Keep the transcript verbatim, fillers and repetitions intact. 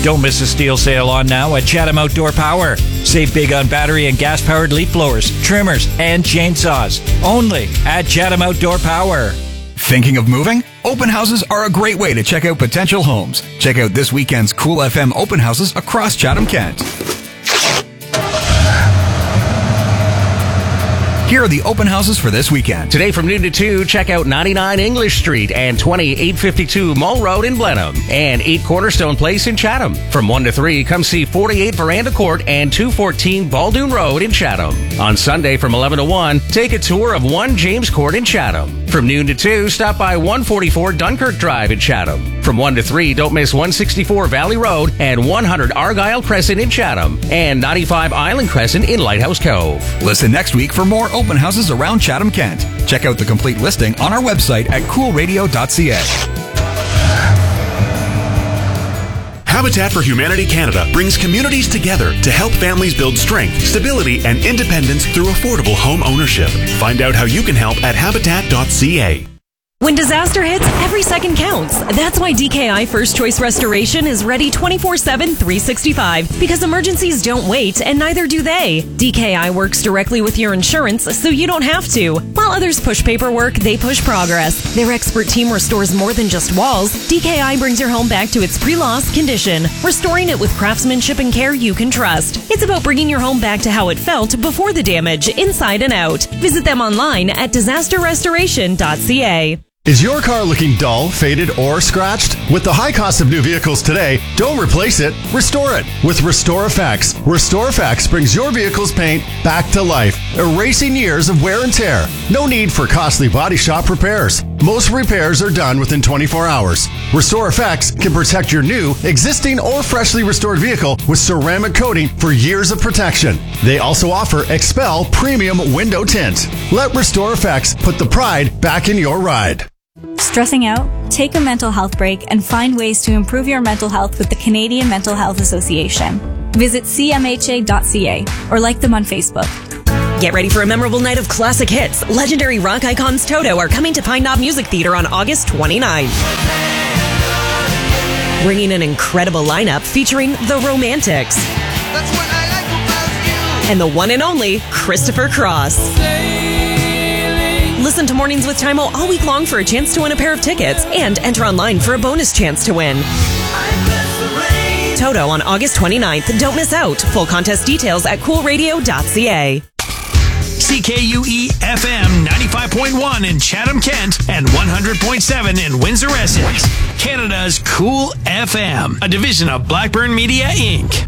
Don't miss the steel sale on now at Chatham Outdoor Power. Save big on battery and gas-powered leaf blowers, trimmers, and chainsaws. Only at Chatham Outdoor Power. Thinking of moving? Open houses are a great way to check out potential homes. Check out this weekend's Cool F M open houses across Chatham-Kent. Here are the open houses for this weekend. Today from noon to two, check out ninety-nine English Street and twenty-eight fifty-two Mull Road in Blenheim and eight Cornerstone Place in Chatham. From one to three, come see forty-eight Veranda Court and two fourteen Baldoon Road in Chatham. On Sunday from eleven to one, take a tour of one James Court in Chatham. From noon to two, stop by one forty-four Dunkirk Drive in Chatham. From one to three, don't miss one sixty-four Valley Road and one hundred Argyle Crescent in Chatham and ninety-five Island Crescent in Lighthouse Cove. Listen next week for more open houses around Chatham-Kent. Check out the complete listing on our website at cool radio dot c a. Habitat for Humanity Canada brings communities together to help families build strength, stability, and independence through affordable home ownership. Find out how you can help at habitat dot c a. When disaster hits, every second counts. That's why D K I First Choice Restoration is ready twenty-four seven, three sixty-five. Because emergencies don't wait, and neither do they. D K I works directly with your insurance, so you don't have to. While others push paperwork, they push progress. Their expert team restores more than just walls. D K I brings your home back to its pre-loss condition, restoring it with craftsmanship and care you can trust. It's about bringing your home back to how it felt before the damage, inside and out. Visit them online at disaster restoration dot c a. Is your car looking dull, faded, or scratched? With the high cost of new vehicles today, don't replace it, restore it with Restore Effects. Restore Effects brings your vehicle's paint back to life, erasing years of wear and tear. No need for costly body shop repairs. Most repairs are done within twenty-four hours. Restore Effects can protect your new, existing, or freshly restored vehicle with ceramic coating for years of protection. They also offer Expel Premium Window Tint. Let Restore Effects put the pride back in your ride. Stressing out? Take a mental health break and find ways to improve your mental health with the Canadian Mental Health Association. Visit c m h a dot c a or like them on Facebook. Get ready for a memorable night of classic hits. Legendary rock icons Toto are coming to Pine Knob Music Theater on August twenty-ninth. Bringing an incredible lineup featuring The Romantics. That's what I like about you. And the one and only Christopher Cross. Listen to Mornings with Chimo all week long for a chance to win a pair of tickets and enter online for a bonus chance to win. Toto on August twenty-ninth. Don't miss out. Full contest details at cool radio dot c a. C K U E F M ninety-five point one in Chatham-Kent and one hundred point seven in Windsor-Essex. Canada's Cool F M, a division of Blackburn Media, Incorporated.